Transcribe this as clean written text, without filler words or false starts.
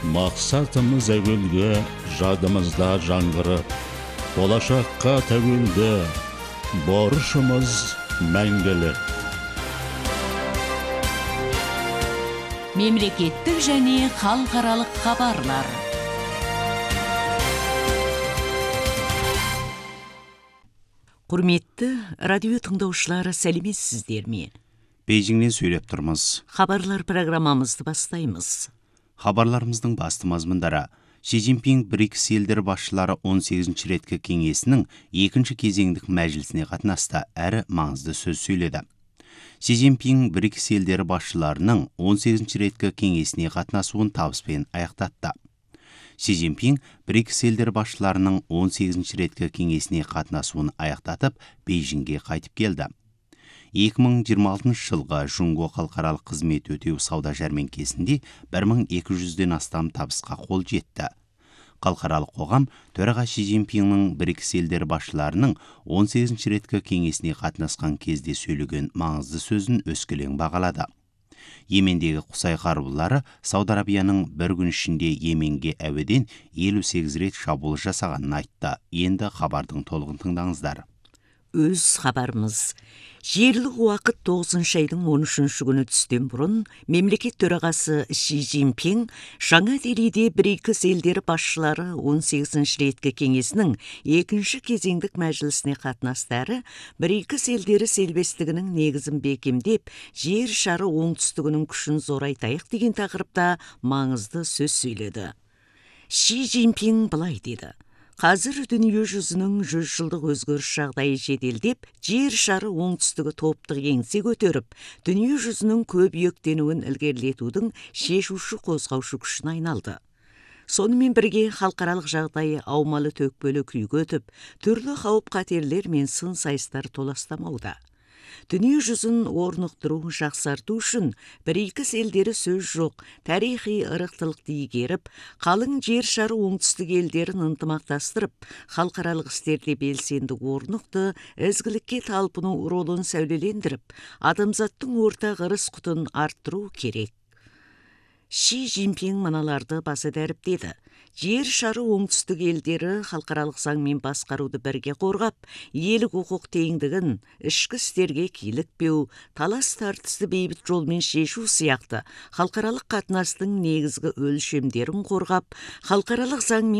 Мақсатымыз әуелгі, жадымызда жаңғырып, болашаққа тәуелді, борышымыз мәңгілік. Мемлекеттік және халықаралық хабарлар. Құрметті радио тыңдаушылары, сәлеметсіздер ме? Бейжіңнен сөйлеп тұрмыз. Хабарлар программамызды бастаймыз. Хабарларымыздың басты мазмұндары: Ши Цзиньпин БРИКС елдері басшылары 18-ші реткі кеңесінің екінші кезеңдік мәжілісіне қатынасты, әрі маңызды сөз сөйледі. Ши Цзиньпин БРИКС елдері басшыларының 18-ші реткі кеңесіне қатынасуын табыспен аяқтатты. Ши Цзиньпин БРИКС елдері басшыларының 18-ші реткі кеңесіне қатынасуын аяқтатып, Бейжіңге қайтып келді. 2026 жылғы Жунго халықаралық қызмет өтеу сауда жәрмеңкесінде 1200-ден астам табысқа қол жетті. Халықаралық қоғам төраға Ши Цзиньпиннің БРИКС елдері басшыларының 18-ші реткі кеңесіне қатынасқан кезде сөйлеген маңызды сөзін өскелең бағалады. Йемендегі Құсай қарулары Сауд Арабияның бір күн ішінде Йеменге әуеден 58 рет шабуыл жасағанын айтты. Енді хабардың толығын тыңдаңыздар. Өз хабарымыз. Жерлік уақыт 9 айдың 13 күні түстен бұрын мемлекет төрағасы Ши Цзиньпин жаңа Делиде БРИКС елдері басшылары 18-ші реткі кеңесінің екінші кезеңдік мәжілісіне қатынасты, әрі БРИКС елдері селбестігінің негізін бекемдеп, жер шары оңтүстігінің күшін зорайтайық деген тақырыпта маңызды сөз сөйледі. Ши Цзиньпин былай деді: Қазір дүние жүзінің 100 жылдық өзгеріс жағдайы жеделдеп, жер шары оңтүстігі топтық еңсе көтеріп, дүние жүзінің көбейектенуін ілгерілетудің шешуші қозғаушы күшіне айналды. Сонымен бірге халықаралық жағдайы аумалы төкпелі күйге өтіп, түрлі қауіп-қатерлер мен сын сайыстар толастамауда. Дүние жүзін орнықтыру, жақсарту үшін БРИКС елдері сөз жоқ, тарихи ырықтылықты игеріп, қалың жер шары оңтүстік елдерін ынтымақтастырып, халықаралық істерде белсенді орнықты, ізгілікке талпыну ролын сәулелендіріп, адамзаттың ортақ ырыс-құтын арттыру керек. Ши Цзиньпин мыналарды баса дәріптеді: жер шары оңтүстік елдері халықаралық заңмен басқаруды бірге қорғап, елік құқық теңдігін, ішкі істерге килікпеу, талас-тартысты бейбіт жолмен шешу сияқты халықаралық қатынастың негізгі өлшемдерін қорғап, халықаралық заңмен